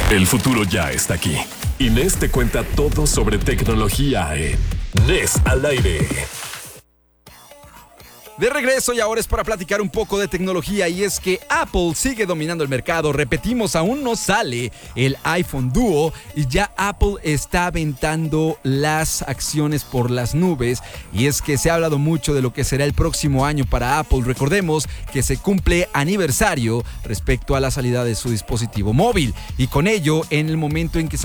El futuro ya está aquí. Inés te cuenta todo sobre tecnología en Inés al aire. De regreso y ahora es para platicar un poco de tecnología y es que Apple sigue dominando el mercado. Repetimos, aún no sale el iPhone Duo y ya Apple está aventando las acciones por las nubes y es que se ha hablado mucho de lo que será el próximo año para Apple. Recordemos que se cumple aniversario respecto a la salida de su dispositivo móvil y con ello en el momento en que